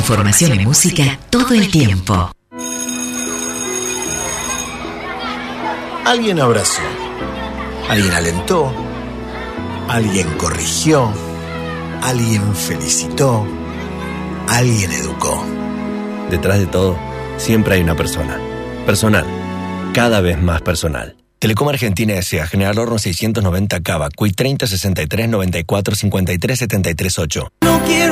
información y música todo el tiempo. Alguien abrazó, alguien alentó, alguien corrigió, alguien felicitó, alguien educó. Detrás de todo, siempre hay una persona. Personal. Cada vez más personal. Telecom Argentina S.A. General Horno 690 Cava, CUI 30 63 94 53 73 8.